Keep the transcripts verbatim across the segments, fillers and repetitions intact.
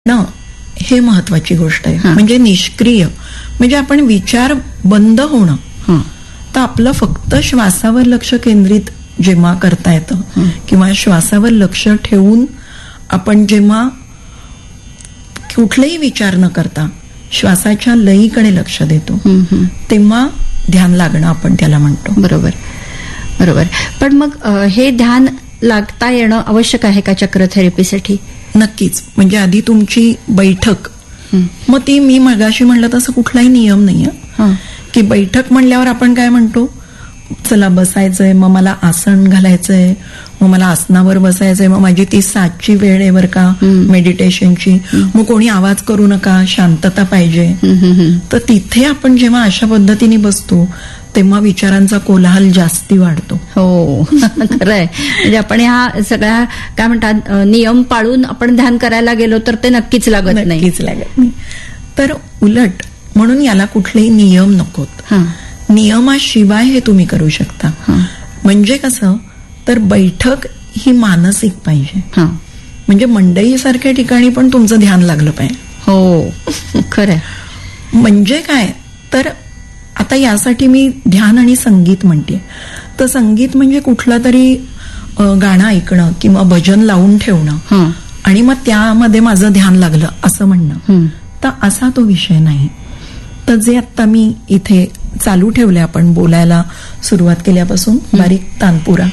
न हे महत्वाची गोष्ट आहे. म्हणजे निष्क्रिय म्हणजे आपण विचार बंद होणं. तर आपलं फक्त श्वासावर लक्ष केंद्रित जेव्हा करता येतं किंवा श्वासावर लक्ष ठेवून आपण जेव्हा कुठलेही विचार न करता श्वासाच्या लयीकडे लक्ष देतो तेव्हा ध्यान लागणं आपण त्याला म्हणतो. बरोबर बरोबर. पण मग हे ध्यान लागता येणं आवश्यक आहे का चक्र थेरपीसाठी? नक्कीच. म्हणजे आधी तुमची बैठक, मग ती मी मगाशी म्हणलं तसं कुठलाही नियम नाहीये की बैठक म्हणल्यावर आपण काय म्हणतो, चला बसायचंय, मग मला आसन घालायचंय, मग मला आसनावर बसायचंय, मग माझी ती सातची वेळ आहे बरं का मेडिटेशनची, मग कोणी आवाज करू नका, शांतता पाहिजे. तर तिथे आपण जेव्हा अशा पद्धतीने बसतो तेव्हा विचारांचा कोलाहल जास्ती वाढतो. हो खरंय. म्हणजे आपण ह्या सगळ्या काय म्हणतात नियम पाळून आपण ध्यान करायला गेलो तर ते नक्कीच लागत नाही. नक्कीच लागत नाही. तर उलट म्हणून याला कुठलेही नियम नकोत. नियमाशिवाय हे तुम्ही करू शकता. म्हणजे कसं, तर बैठक ही मानसिक पाहिजे. म्हणजे मंडईसारख्या ठिकाणी पण तुमचं ध्यान लागलं पाहिजे. हो खरंय. म्हणजे काय, तर आता यासाठी मी ध्यान आणि संगीत म्हणते. तर संगीत म्हणजे कुठलं तरी गाणं ऐकणं किंवा भजन लावून ठेवणं आणि मग त्यामध्ये माझं ध्यान लागलं असं म्हणणं, तर असा तो विषय नाही. तर जे आता मी इथे चालू ठेवले, आपण बोलायला सुरुवात केल्यापासून बारीक तानपुरा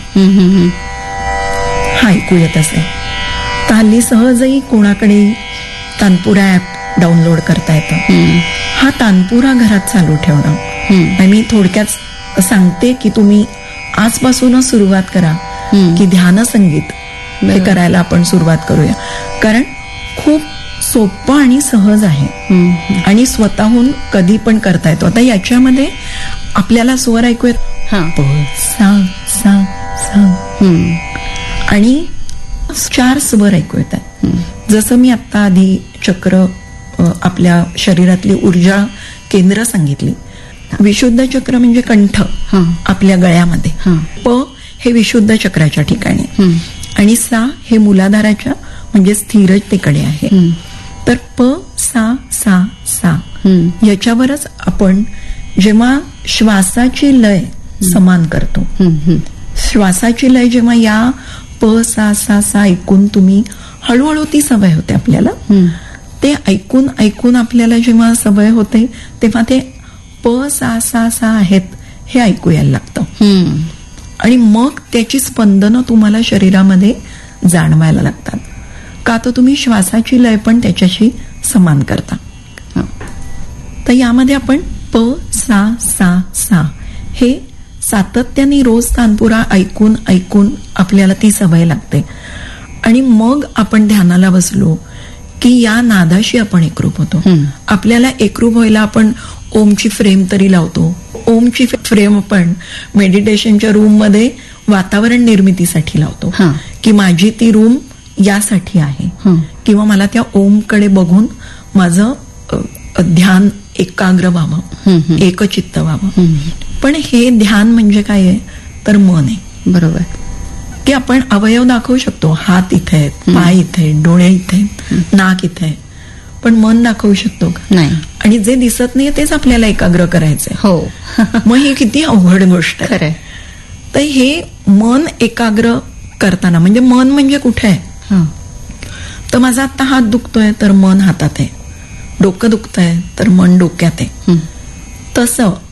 हा ऐकू येत असेल. तर हल्ली सहजही कोणाकडे तानपुरा ऍप डाउनलोड करता येतं. हा तानपुरा घरात चालू ठेवणं. आणि मी थोडक्यात सांगते की तुम्ही आजपासूनच सुरुवात करा की ध्यान संगीत हे करायला आपण सुरुवात करूया. कारण खूप सोपं आणि सहज आहे आणि स्वतःहून कधी पण करता येतो. आता याच्यामध्ये आपल्याला स्वर ऐकू येत प सा सा सा आणि चार स्वर ऐकू येतात. जसं मी आता आधी चक्र आपल्या शरीरातली ऊर्जा केंद्र सांगितली. विशुद्ध चक्र म्हणजे कंठ आपल्या गळ्यामध्ये, प हे विशुद्ध चक्राच्या ठिकाणी आणि सा हे मूलाधाराच्या म्हणजे स्थिरतेकडे आहे. तर प सा सा सा याच्यावरच आपण जेव्हा श्वासाची लय समान करतो, श्वासाची लय जेव्हा या प सा सा सा ऐकून तुम्ही हळूहळू ती सवय होते आपल्याला. ते ऐकून ऐकून आपल्याला जेव्हा सवय होते तेव्हा ते प सा सा सा आहेत हे ऐकू यायला लागतं आणि मग त्याची स्पंदनं तुम्हाला शरीरामध्ये जाणवायला लागतात. का तर तुम्ही श्वासाची लय पण त्याच्याशी समान करता. तर यामध्ये आपण प सा सा सा हे सातत्याने रोज तानपुरा ऐकून ऐकून आपल्याला ती सवय लागते आणि मग आपण ध्यानाला बसलो की या नादाशी आपण एकरूप होतो. आपल्याला एकरूप व्हायला आपण ओमची फ्रेम तरी लावतो. ओमची फ्रेम आपण मेडिटेशनच्या रूम मध्ये वातावरण निर्मितीसाठी लावतो की माझी ती रूम यासाठी आहे किंवा मला त्या ओमकडे बघून माझं ध्यान एकाग्र व्हावं, एकचित्त व्हावं. पण हे ध्यान म्हणजे काय आहे, तर मन आहे. बरोबर. की आपण अवयव दाखवू शकतो, हात इथे आहेत, पाय इथे आहेत, डोळे इथे आहेत, नाक इथे आहे, पण मन दाखवू शकतो का? नाही. आणि जे दिसत नाही तेच आपल्याला एकाग्र करायचंय. हो. मग ही किती अवघड गोष्ट आहे. तर हे मन एकाग्र करताना म्हणजे मन म्हणजे कुठे आहे, तर माझा आता हात दुखतोय तर मन हातात आहे, डोकं दुखतंय तर मन डोक्यात आहे. तसं